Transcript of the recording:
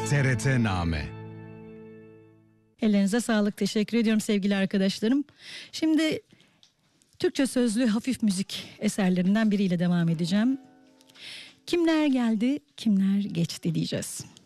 TRT-Name. Ellerinize sağlık, teşekkür ediyorum sevgili arkadaşlarım. Şimdi Türkçe sözlü hafif müzik eserlerinden biriyle devam edeceğim. Kimler geldi, kimler geçti diyeceğiz.